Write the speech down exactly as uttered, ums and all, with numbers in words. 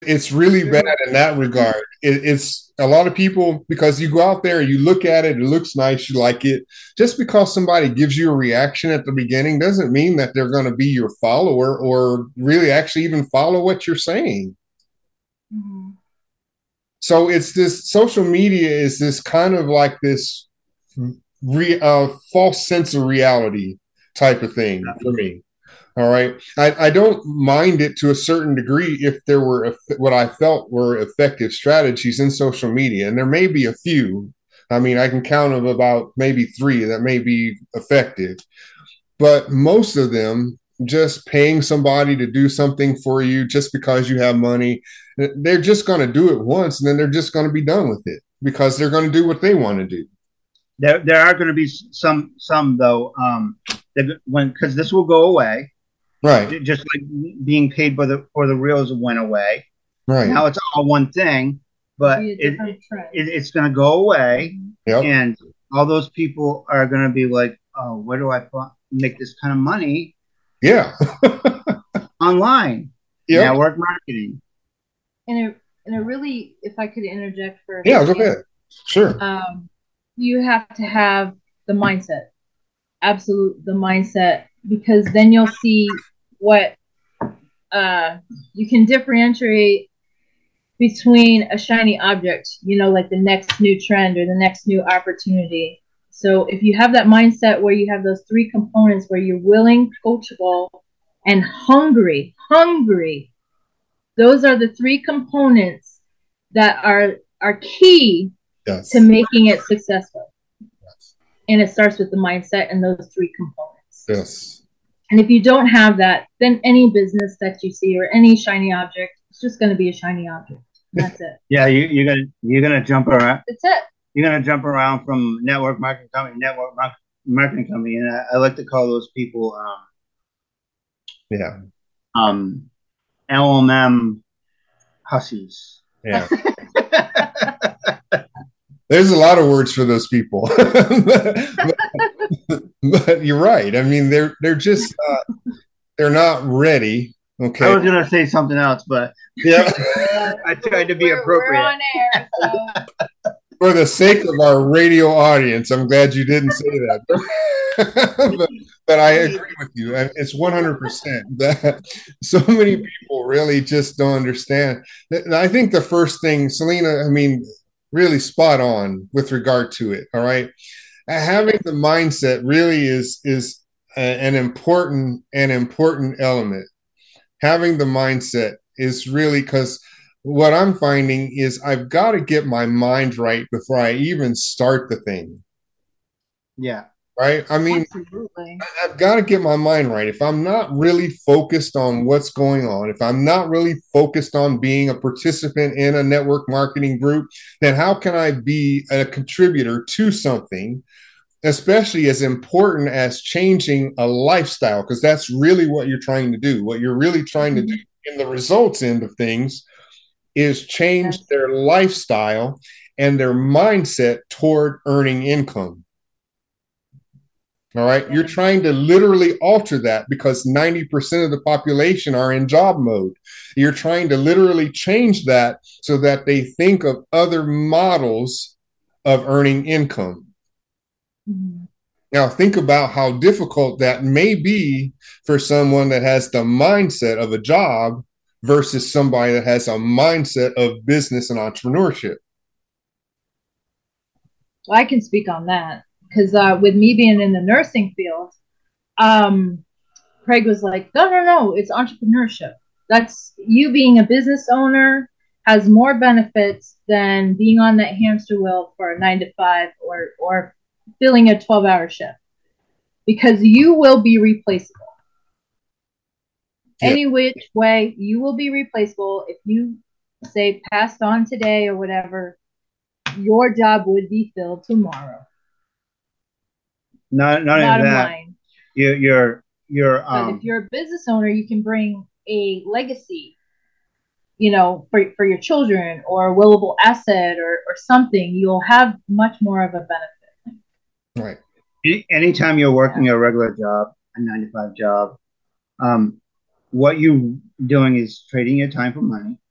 It's really bad in that regard. It, it's a lot of people because you go out there, you look at it, it looks nice, you like it. Just because somebody gives you a reaction at the beginning doesn't mean that they're going to be your follower or really actually even follow what you're saying. Mhm. So it's this social media is this kind of like this re, uh, false sense of reality type of thing for me. All right. I, I don't mind it to a certain degree if there were what I felt were effective strategies in social media. And there may be a few. I mean, I can count of about maybe three that may be effective, but most of them just paying somebody to do something for you just because you have money, they're just going to do it once and then they're just going to be done with it because they're going to do what they want to do. There, there are going to be some, some though, um, that when because this will go away, Right. just like being paid by the for the reels went away. Right. Now it's all one thing, but it, it, it it's going to go away, Yep. and all those people are going to be like, "Oh, where do I make this kind of money?" Yeah. Online, yep. network marketing. And it, and it really, if I could interject for a yeah, second, go ahead. Sure. Um, you have to have the mindset, absolute the mindset, because then you'll see what uh, you can differentiate between a shiny object, you know, like the next new trend or the next new opportunity. So if you have that mindset where you have those three components where you're willing, coachable, and hungry, hungry, those are the three components that are are key yes. to making it successful. Yes. And it starts with the mindset and those three components. Yes. And if you don't have that, then any business that you see or any shiny object, it's just going to be a shiny object. That's it. Yeah, you, you're gonna you're gonna jump around. That's it. You're gonna jump around from network marketing company, network marketing company, and I, I like to call those people, um, yeah, um, L M M hussies. Yeah. There's a lot of words for those people, but, but you're right. I mean, they're they're just uh, they're not ready. Okay. I was gonna say something else, but yeah, I tried to be we're, appropriate. We're on air, so. For the sake of our radio audience, I'm glad you didn't say that. but, but I agree with you. It's one hundred percent that so many people really just don't understand. I think the first thing, Selena, I mean, really spot on with regard to it. All right. Having the mindset really is is an important an important element. Having the mindset is really because what I'm finding is I've got to get my mind right before I even start the thing. Yeah. Right. I mean, Absolutely. I've got to get my mind right. If I'm not really focused on what's going on, if I'm not really focused on being a participant in a network marketing group, then how can I be a contributor to something, especially as important as changing a lifestyle? Because that's really what you're trying to do. What you're really trying mm-hmm. to do in the results end of things is change yes. their lifestyle and their mindset toward earning income. All right. You're trying to literally alter that because ninety percent of the population are in job mode. You're trying to literally change that so that they think of other models of earning income. Mm-hmm. Now, think about how difficult that may be for someone that has the mindset of a job versus somebody that has a mindset of business and entrepreneurship. Well, I can speak on that. Because uh, with me being in the nursing field, um, Craig was like, no, no, no, it's entrepreneurship. That's you being a business owner has more benefits than being on that hamster wheel for a nine to five or, or filling a twelve hour shift because you will be replaceable. Yeah. Any which way, you will be replaceable. If you say passed on today or whatever, your job would be filled tomorrow. Not, not Bottom that. Line. You're, you're, you're. Um, but if you're a business owner, you can bring a legacy, you know, for for your children or a willable asset or or something. You'll have much more of a benefit. Right. Anytime you're working yeah. a regular job, a nine to five job, um, what you're doing is trading your time for money.